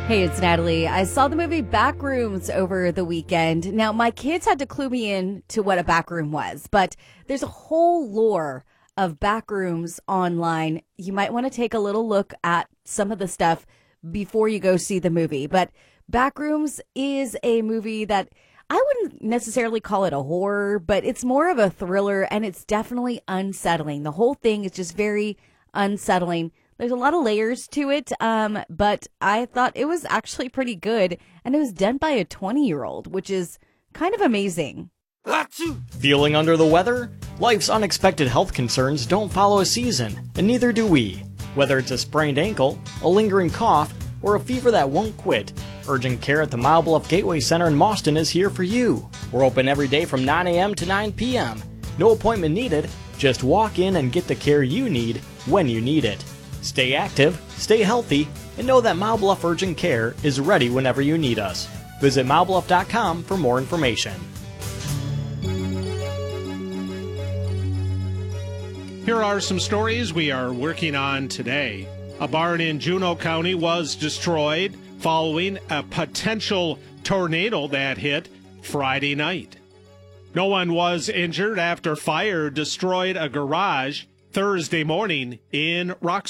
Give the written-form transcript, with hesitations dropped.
Hey, it's Natalie. I saw the movie Backrooms over the weekend. Now, my kids had to clue me in to what a backroom was, but there's a whole lore of backrooms online. You might want to take a little look at some of the stuff before you go see the movie. But Backrooms is a movie that I wouldn't necessarily call it a horror, but it's more of a thriller, and it's definitely unsettling. The whole thing is just very unsettling. There's a lot of layers to it, but I thought it was actually pretty good, and it was done by a 20-year-old, which is kind of amazing. Feeling under the weather? Life's unexpected health concerns don't follow a season, and neither do we. Whether it's a sprained ankle, a lingering cough, or a fever that won't quit, urgent care at the Mile Bluff Gateway Center in Mauston is here for you. We're open every day from 9 a.m. to 9 p.m. No appointment needed, just walk in and get the care you need when you need it. Stay active, stay healthy, and know that Mile Bluff Urgent Care is ready whenever you need us. Visit milebluff.com for more information. Here are some stories we are working on today. A barn in Juneau County was destroyed following a potential tornado that hit Friday night. No one was injured after fire destroyed a garage Thursday morning in Rock